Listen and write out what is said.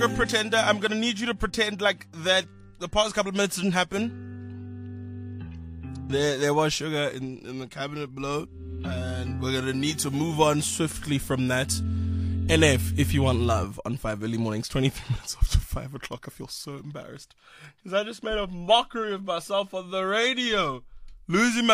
You're a pretender. I'm going to need you to pretend like that the past couple of minutes didn't happen. There was sugar in the cabinet below, and we're going to need to move on swiftly from that. NF, if you want love, on 5 early mornings, 23 minutes after 5 o'clock. I feel so embarrassed because I just made a mockery of myself on the radio, losing my